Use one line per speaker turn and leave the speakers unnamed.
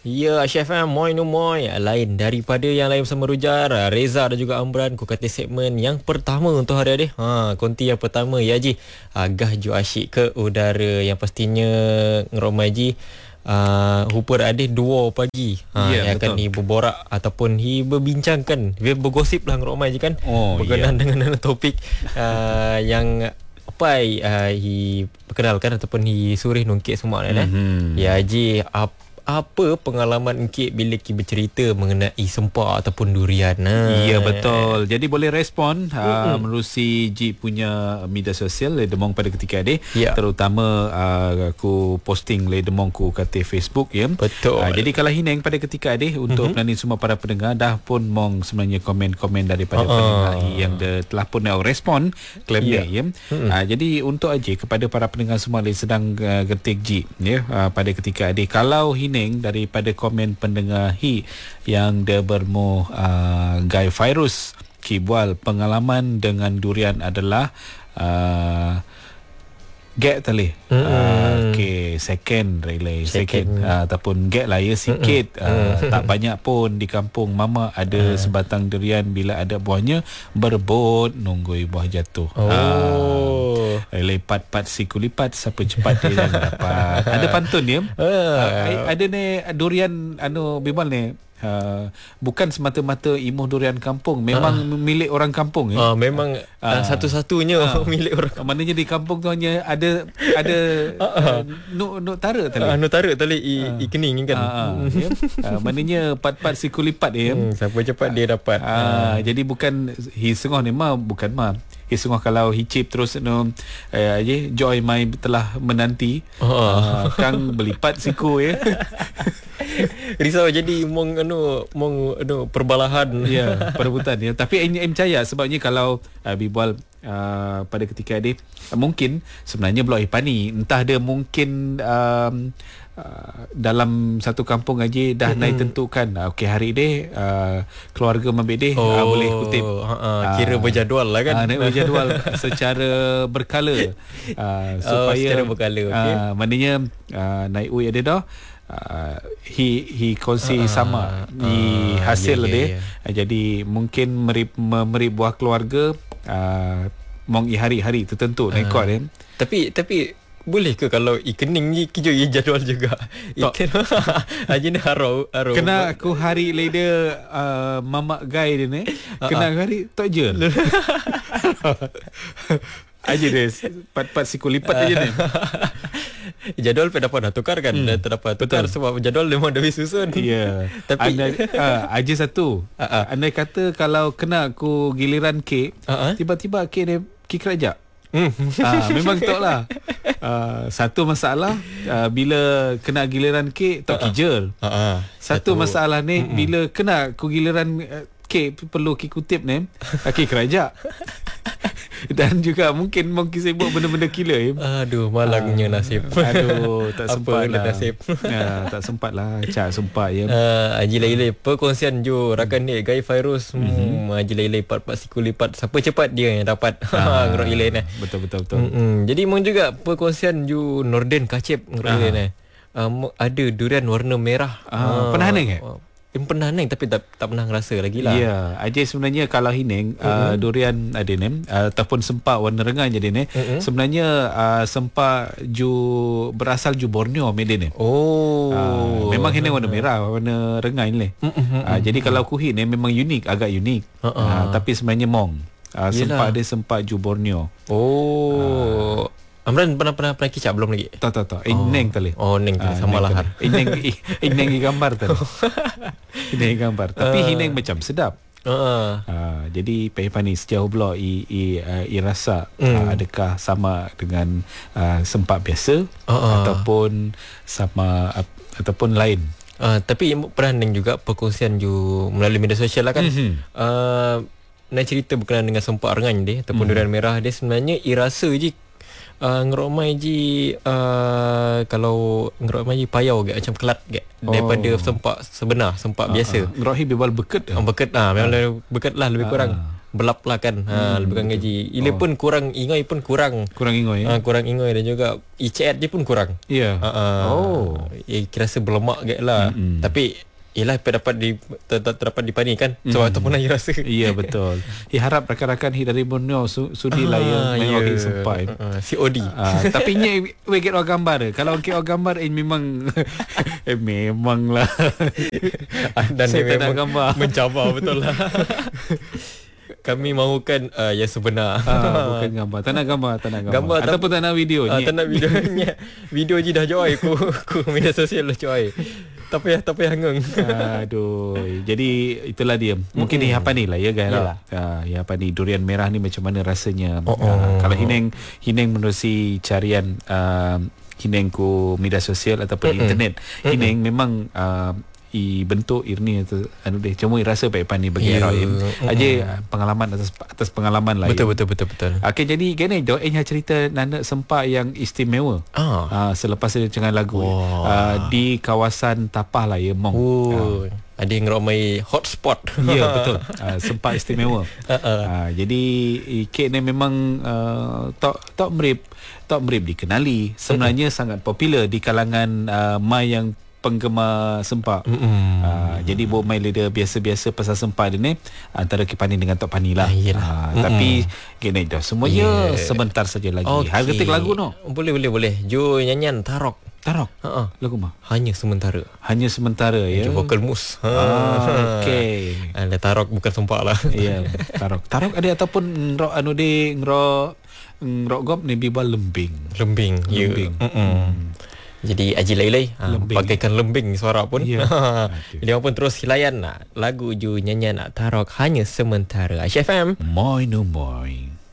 Ya, Chef Moy no Moy. Lain daripada yang lain bersama Rujar, Reza dan juga Amran. Ku kata segmen yang pertama untuk hari ini. Konti yang pertama ya Ji. Agah ju asyik ke udara yang pastinya ngeromai Ji. Hupur ada 2 pagi yang akan ni berborak ataupun berbincangkan, bergosip lah ngeromai je kan, berkenaan dengan topik yang apa perkenalkan ataupun surih nungkit semua ya Ji. Apa pengalaman Encik bila Ki bercerita mengenai sempak ataupun durian?
Ya, betul. Jadi boleh respon menerusi Jeep punya media sosial Ledemong pada ketika ini. Terutama aku posting Ledemong ku kata Facebook ya.
Betul.
Jadi kalau hineng pada ketika ini untuk pelani semua para pendengar dah pun mong sebenarnya komen-komen daripada pendengar yang telah pun respon klaim dia ya. Jadi untuk aja kepada para pendengar semua yang sedang getik Jeep ya pada ketika ini, kalau daripada komen pendengar yang dia bermu Guy Virus Kibual pengalaman dengan durian adalah get tali second relay second ataupun get lah ya sikit tak banyak pun di kampung mama ada sebatang durian, bila ada buahnya berebut nunggu buah jatuh. Lipat-pat siku lipat, siapa cepat dia jangan dapat. Ada pantun ya. Ada ni durian Bimal ni bukan semata-mata imuh durian kampung, memang milik orang kampung ya.
Memang satu-satunya milik orang.
Maknanya di kampung tu hanya ada nuk tara tali.
Nuk tara tali kening kan.
Maknanya pat-pat siku lipat ya.
Siapa cepat dia dapat.
Jadi bukan sengah ni bukan sengah kalau hicip terus joy mai telah menanti kang belipat siku ya.
Risau jadi mong perbalahan
perebutan ya. Tapi saya percaya sebabnya kalau Bibual pada ketika dia mungkin sebenarnya Blok Ipani entah dia mungkin dalam satu kampung aja dah naik tentukan okey hari ni keluarga mabik dia boleh kutip
kira berjadual lah kan.
Naik berjadual secara berkala supaya
secara berkala
maknanya naik uy ada dah he kongsi sama di hasil dia. Jadi mungkin memberi buah keluarga mong hari-hari tertentu naik kuat kan.
Tapi boleh ke kalau ikening ni kijo jadual juga ikan aja ni haro
kena aku hari later mamak guy dia ni kena hari tak je aja deh pat-pat siku lipat aja ni.
Jadual dapat dah tukar kan. Dah terdapat tukar. Betul. Sebab jadual memang dah susun.
Ya. Tapi aja satu. Andai kata kalau kena aku giliran kek, tiba-tiba kek dia kerajak. Memang tak lah. Satu masalah bila kena giliran kek tak kijer. Satu masalah ni bila kena aku giliran kek perlu kutip ni kerajak. Dan juga mungkin sibuk benda-benda killer
Aduh, malangnya nasib.
Aduh, tak sempat lah
nasib.
Tak sempat lah. Cak sempat ya.
Haji Lailai perkongsian jo rakan dia Guy Virus. Haji Lailai part-part siku lipat. Siapa cepat dia yang dapat. Ngerok Ilain
Betul.
Jadi memang juga perkongsian jo Norden Kacip ngerok Ilain ada durian warna merah.
Pernah ni ke?
Pernah neng tapi tak pernah rasa lagi lah.
Ya, aja sebenarnya kalau hineng durian ada ni ataupun sempak warna rengai jadi ni sebenarnya sempak berasal Borneo mede ni. Memang hineng warna merah, warna rengai ni. Jadi kalau kuhi ni memang unik, agak unik. Tapi sebenarnya mong sempak dia sempak Borneo.
Amran pernah kicap belum lagi?
Tak. Neng tali.
Neng tali sama lah.
Neng gambar tali. Neng gambar. Tapi hineng macam sedap. Jadi Pani sejauh blok rasa adakah sama dengan sempak biasa ataupun sama ataupun lain.
Tapi pernah neng juga perkongsian ju melalui media sosial lah kan. Nak cerita berkenaan dengan sempak rengai dia ataupun durian merah dia sebenarnya rasa je. Ngeromai ji kalau ngeromai ji payau ke macam kelat ke daripada sempak sebenar, sempak biasa.
Ngerohi bebal beket
memang beket lah lebih kurang. belap lah kan. Lebih kurang gaji. Ila pun kurang ingoi pun kurang.
Kurang ingoi.
Kurang ingoi dan juga ICAT dia pun kurang.
Ya.
Kira rasa berlemak gak lah. Tapi ialah dapat dipani kan sebab ataupun lagi rasa.
Ya betul. Harap rakan-rakan dari Borneo sudi lah ya main orang sempai.
COD.
Tapi nya we get orang gambar. Kalau get orang gambar memang memanglah.
Dan
saya tak
memang
gambar.
Mencabar betul lah. Kami mahukan yang sebenar.
Bukan gambar. Tak nak gambar. Ataupun tak nak video.
Tak nak videonya. Video je dah joy ku media sosial dah joy. Tak payah hangeng.
Aduh. Jadi itulah dia. Mungkin apa ni lah ya guys lah. Apa ni durian merah ni macam mana rasanya. Kalau Hineng menerusi carian Hineng ku media sosial ataupun internet. Hineng memang bentuk irni atau cuma rasa baik pandai bagi Roy. Aja pengalaman atas pengalaman lah.
Betul.
Okey, jadi gini do cerita nanda sempak yang istimewa. Selepas dia dengan lagu di kawasan Tapah lah ya Mong.
Ada yang ramai hotspot.
Ya betul. Sempak istimewa. Jadi kek ni memang tok merip dikenali. Sebenarnya sangat popular di kalangan mai yang penggemar sempak. Jadi buat main leader biasa-biasa pasal sempak dia ni antara Kipani dengan Tok Pani lah. Tapi gini dah semuanya sebentar saja lagi. Harga ketik lagu no.
Boleh. Jo nyanyian Tarok.
Lagu mah.
Hanya sementara ya. Vokal mus.
Okey.
Ada Tarok bukan sempak lah.
Ya, Tarok ada ataupun ngrok ngrok gop ni biba lembing.
Ya. Jadi Haji Lailai bagaikan lembing suara pun. Jadi orang pun terus hilayan lagu ju nyanyian Tarok Hanya Sementara. Aisyah FM.
Moi no moi.